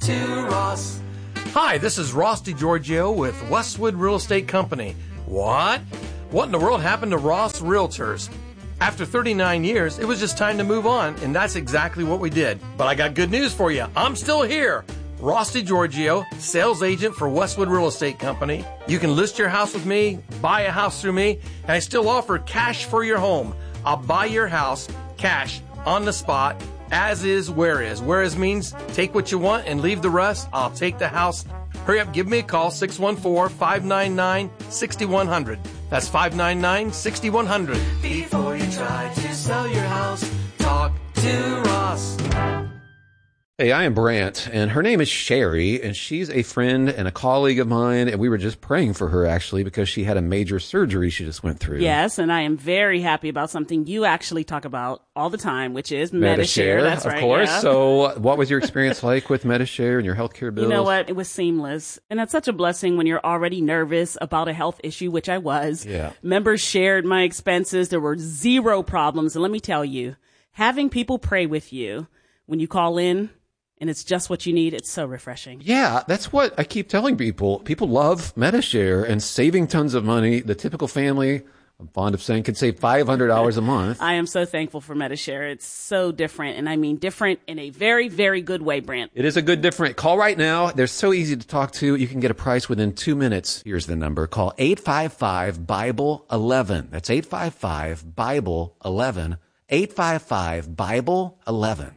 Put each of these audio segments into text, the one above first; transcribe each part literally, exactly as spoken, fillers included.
to Ross. Hi, this is Ross DiGiorgio with Westwood Real Estate Company. What? What in the world happened to Ross Realtors? After thirty-nine years, it was just time to move on, and that's exactly what we did. But I got good news for you. I'm still here. Ross DiGiorgio, sales agent for Westwood Real Estate Company. You can list your house with me, buy a house through me, and I still offer cash for your home. I'll buy your house, cash, on the spot, as is, where is. Where is means take what you want and leave the rest. I'll take the house. Hurry up, give me a call, six one four, five nine nine, six one zero zero. That's five nine nine, six one zero zero. Before you try to sell your house, talk to Ross. Hey, I am Brant, and her name is Sherry, and she's a friend and a colleague of mine, and we were just praying for her, actually, because she had a major surgery she just went through. Yes, and I am very happy about something you actually talk about all the time, which is Medi-Share. That's of right, course. yeah. So what was your experience like with Medi-Share and your healthcare bills? You know what? It was seamless. And it's such a blessing when you're already nervous about a health issue, which I was. Yeah. Members shared my expenses. There were zero problems. And let me tell you, having people pray with you when you call in, and it's just what you need, it's so refreshing. Yeah, that's what I keep telling people. People love Medi-Share and saving tons of money. The typical family, I'm fond of saying, can save five hundred dollars a month. I am so thankful for Medi-Share. It's so different, and I mean different in a very, very good way, Brant. It is a good different. Call right now. They're so easy to talk to. You can get a price within two minutes. Here's the number. Call eight five five, Bible eleven. That's eight five five, Bible eleven. eight five five, Bible eleven.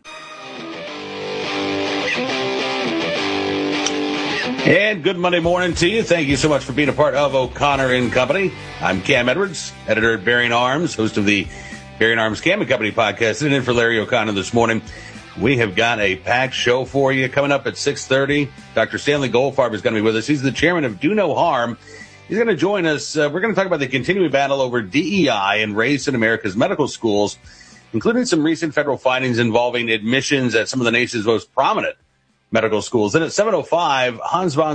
And good Monday morning to you. Thank you so much for being a part of O'Connor and Company. I'm Cam Edwards, editor at Bearing Arms, host of the Bearing Arms Cam and Company podcast. Sitting in for Larry O'Connor this morning. We have got a packed show for you coming up at six thirty. Doctor Stanley Goldfarb is going to be with us. He's the chairman of Do No Harm. He's going to join us. Uh, we're going to talk about the continuing battle over D E I and race in America's medical schools, including some recent federal findings involving admissions at some of the nation's most prominent medical schools. Then at seven oh five, Hans von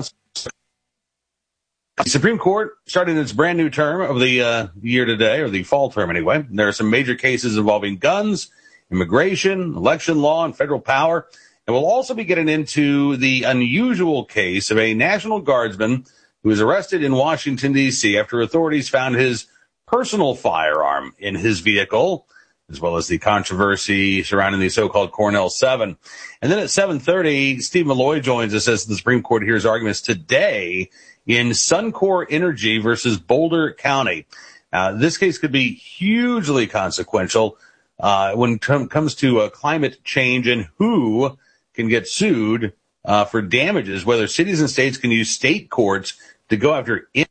the Supreme Court starting its brand new term of the uh, year today, or the fall term anyway. There are some major cases involving guns, immigration, election law, and federal power. And we'll also be getting into the unusual case of a National Guardsman who was arrested in Washington, D C after authorities found his personal firearm in his vehicle, as well as the controversy surrounding the so-called Cornell seven. And then at seven thirty, Steve Malloy joins us as the Supreme Court hears arguments today in Suncor Energy versus Boulder County. Uh, this case could be hugely consequential uh, when it com- comes to uh, climate change and who can get sued uh, for damages, whether cities and states can use state courts to go after in-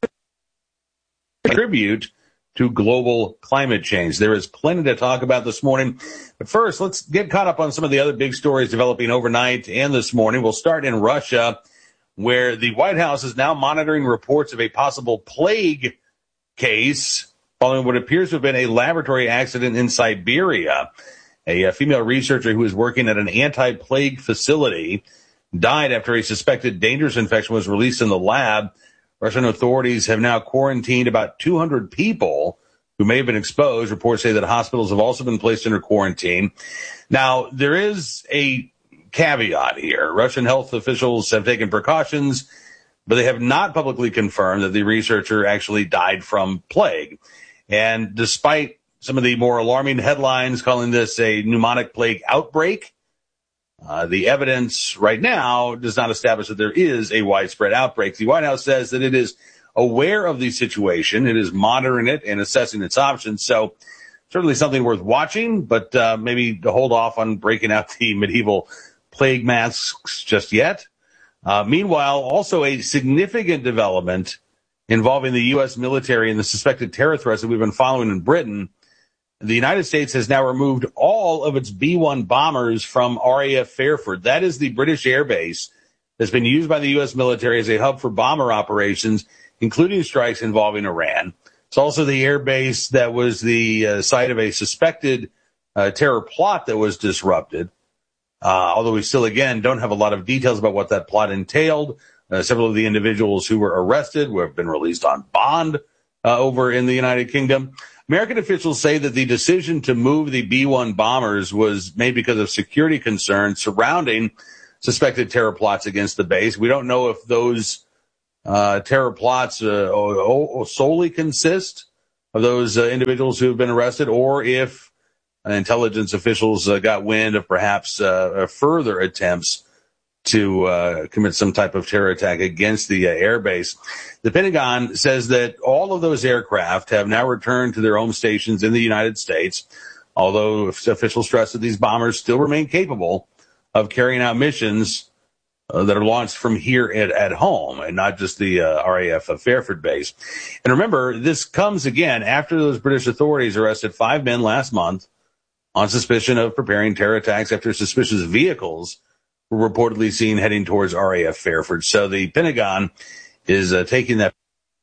contribute to global climate change. There is plenty to talk about this morning. But first, let's get caught up on some of the other big stories developing overnight and this morning. We'll start in Russia, where the White House is now monitoring reports of a possible plague case following what appears to have been a laboratory accident in Siberia. A, a female researcher who was working at an anti-plague facility died after a suspected dangerous infection was released in the lab. Russian authorities have now quarantined about two hundred people who may have been exposed. Reports say that hospitals have also been placed under quarantine. Now, there is a caveat here. Russian health officials have taken precautions, but they have not publicly confirmed that the researcher actually died from plague. And despite some of the more alarming headlines calling this a pneumonic plague outbreak, Uh, the evidence right now does not establish that there is a widespread outbreak. The White House says that it is aware of the situation. It is monitoring it and assessing its options. So certainly something worth watching, but uh, maybe to hold off on breaking out the medieval plague masks just yet. Uh, meanwhile, also a significant development involving the U S military and the suspected terror threats that we've been following in Britain. The United States has now removed all of its B one bombers from R A F Fairford. That is the British air base that's been used by the U S military as a hub for bomber operations, including strikes involving Iran. It's also the air base that was the uh, site of a suspected uh, terror plot that was disrupted. Uh, although we still, again, don't have a lot of details about what that plot entailed. Uh, several of the individuals who were arrested have been released on bond uh, over in the United Kingdom. American officials say that the decision to move the B one bombers was made because of security concerns surrounding suspected terror plots against the base. We don't know if those uh, terror plots uh, solely consist of those uh, individuals who have been arrested, or if intelligence officials uh, got wind of perhaps uh, further attempts to uh, commit some type of terror attack against the uh, airbase. The Pentagon says that all of those aircraft have now returned to their home stations in the United States, although officials stress that these bombers still remain capable of carrying out missions uh, that are launched from here at, at home and not just the uh, R A F Fairford base. And remember, this comes again after those British authorities arrested five men last month on suspicion of preparing terror attacks after suspicious vehicles were reportedly seen heading towards R A F Fairford. So the Pentagon is uh, taking that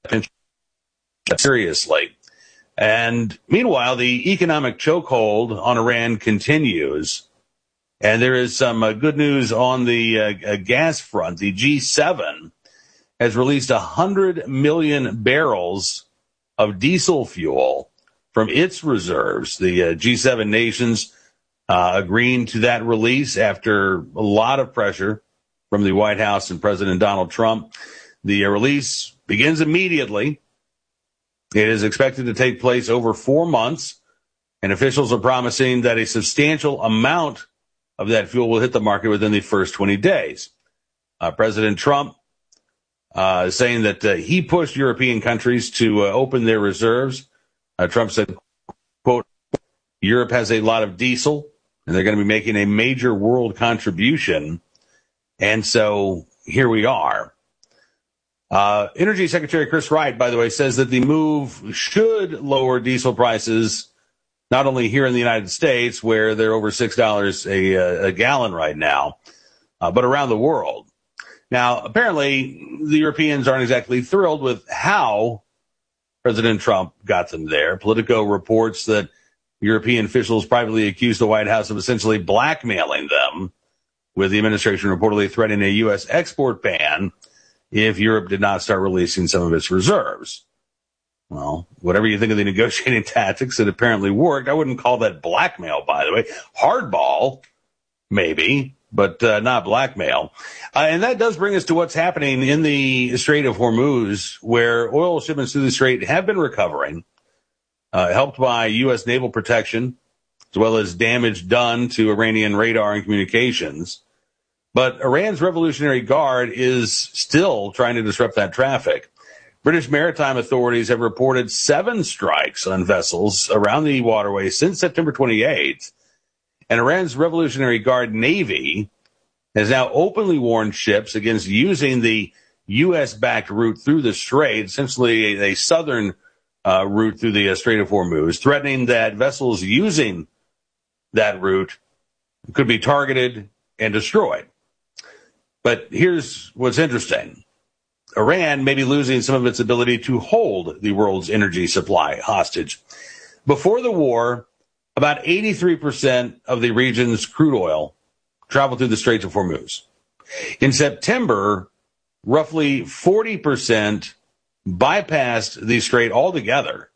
seriously. And meanwhile, the economic chokehold on Iran continues. And there is some uh, good news on the uh, uh, gas front. The G seven has released one hundred million barrels of diesel fuel from its reserves. The uh, G seven nations Uh, agreeing to that release after a lot of pressure from the White House and President Donald Trump. The uh, release begins immediately. It is expected to take place over four months, and officials are promising that a substantial amount of that fuel will hit the market within the first twenty days. Uh, President Trump uh, is saying that uh, he pushed European countries to uh, open their reserves. Uh, Trump said, quote, Europe has a lot of diesel, and they're going to be making a major world contribution. And so here we are. Uh, Energy Secretary Chris Wright, by the way, says that the move should lower diesel prices, not only here in the United States, where they're over six dollars a, a gallon right now, uh, but around the world. Now, apparently, the Europeans aren't exactly thrilled with how President Trump got them there. Politico reports that European officials privately accused the White House of essentially blackmailing them, with the administration reportedly threatening a U S export ban if Europe did not start releasing some of its reserves. Well, whatever you think of the negotiating tactics, it apparently worked. I wouldn't call that blackmail, by the way. Hardball, maybe, but uh, not blackmail. Uh, and that does bring us to what's happening in the Strait of Hormuz, where oil shipments through the Strait have been recovering. Uh, helped by U S naval protection, as well as damage done to Iranian radar and communications. But Iran's Revolutionary Guard is still trying to disrupt that traffic. British maritime authorities have reported seven strikes on vessels around the waterway since September twenty-eighth. And Iran's Revolutionary Guard Navy has now openly warned ships against using the U S-backed route through the Strait, essentially a, a southern Uh, route through the uh, Strait of Hormuz, threatening that vessels using that route could be targeted and destroyed. But here's what's interesting. Iran may be losing some of its ability to hold the world's energy supply hostage. Before the war, about eighty-three percent of the region's crude oil traveled through the Straits of Hormuz. In September, roughly forty percent bypassed the strait altogether.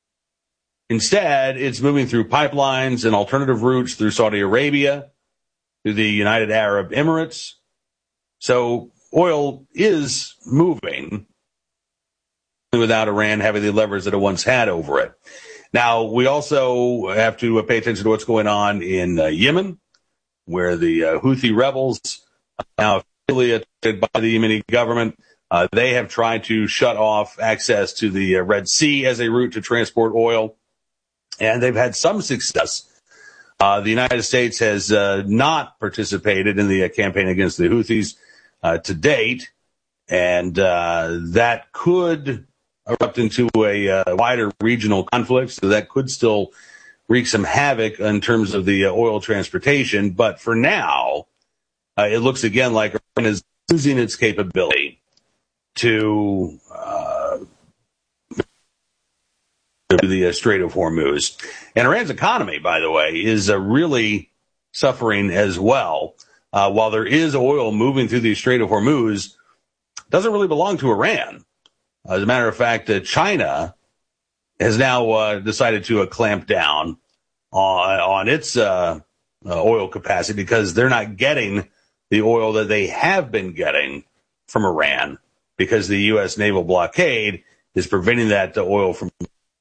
Instead, it's moving through pipelines and alternative routes through Saudi Arabia, through the United Arab Emirates. So oil is moving without Iran having the levers that it once had over it. Now, we also have to pay attention to what's going on in uh, Yemen, where the uh, Houthi rebels, now affiliated by the Yemeni government, Uh, they have tried to shut off access to the uh, Red Sea as a route to transport oil, and they've had some success. Uh, the United States has uh, not participated in the uh, campaign against the Houthis uh, to date, and uh, that could erupt into a uh, wider regional conflict, so that could still wreak some havoc in terms of the uh, oil transportation. But for now, uh, it looks again like Iran is losing its capability to uh, the uh, Strait of Hormuz. And Iran's economy, by the way, is uh, really suffering as well. Uh, while there is oil moving through the Strait of Hormuz, it doesn't really belong to Iran. As a matter of fact, uh, China has now uh, decided to uh, clamp down on, on its uh, uh, oil capacity because they're not getting the oil that they have been getting from Iran, because the U S naval blockade is preventing that oil from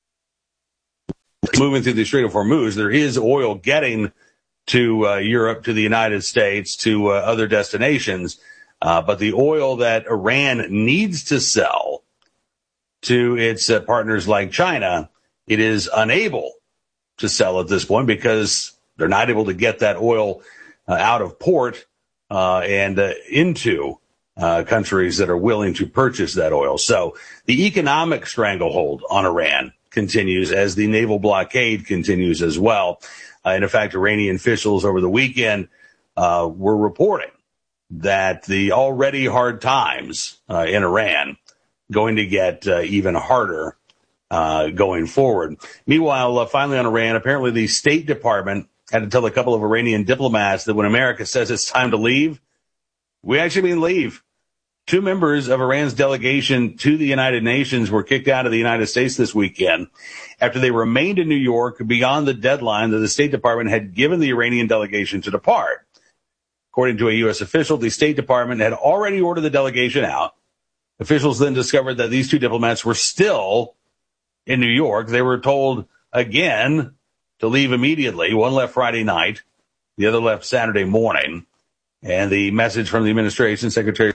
moving through the Strait of Hormuz. There is oil getting to uh, Europe, to the United States, to uh, other destinations. Uh, but the oil that Iran needs to sell to its uh, partners like China, it is unable to sell at this point because they're not able to get that oil uh, out of port uh, and uh, into uh, countries that are willing to purchase that oil. So the economic stranglehold on Iran continues as the naval blockade continues as well. Uh, and in fact, Iranian officials over the weekend uh, were reporting that the already hard times uh, in Iran going to get uh, even harder uh, going forward. Meanwhile, uh, finally on Iran, apparently the State Department had to tell a couple of Iranian diplomats that when America says it's time to leave, we actually mean leave. Two members of Iran's delegation to the United Nations were kicked out of the United States this weekend after they remained in New York beyond the deadline that the State Department had given the Iranian delegation to depart. According to a U S official, the State Department had already ordered the delegation out. Officials then discovered that these two diplomats were still in New York. They were told again to leave immediately. One left Friday night. The other left Saturday morning. And the message from the administration secretary.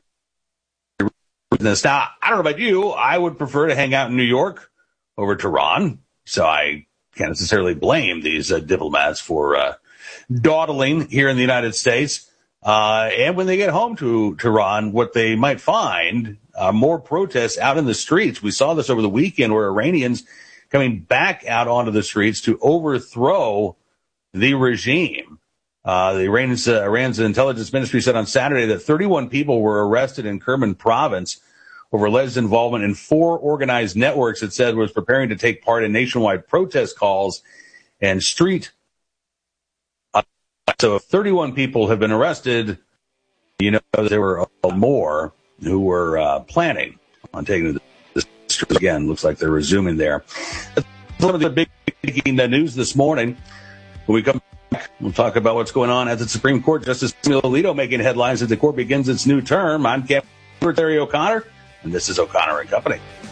Now, I don't know about you. I would prefer to hang out in New York over Tehran. So I can't necessarily blame these uh, diplomats for uh, dawdling here in the United States. Uh, and when they get home to Tehran, what they might find are more protests out in the streets. We saw this over the weekend where Iranians coming back out onto the streets to overthrow the regime. Uh, the Iran's, uh, Iran's intelligence ministry said on Saturday that thirty-one people were arrested in Kerman province over alleged involvement in four organized networks it said was preparing to take part in nationwide protest calls and street. Uh, so if thirty-one people have been arrested, you know, there were more who were uh, planning on taking the street again. Looks like they're resuming there. That's one of the big breaking news this morning. When we come back, we'll talk about what's going on at the Supreme Court. Justice Samuel Alito making headlines as the court begins its new term. I'm Captain Secretary O'Connor, and this is O'Connor and Company.